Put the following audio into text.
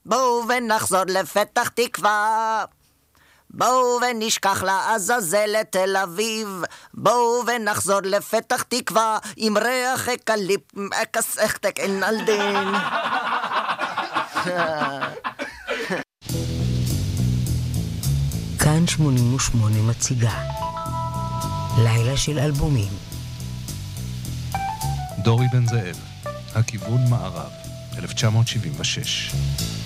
בואו ונחזור לפתח תקווה, בואו ונשכח לעזאזל לתל אביב, בואו ונחזור לפתח תקווה, עם ריח אקליפ, אקסכתק אין על דין. כאן 88 מציגה לילה של אלבומים. דורי בן זאב, הכיוון מערב, 1976.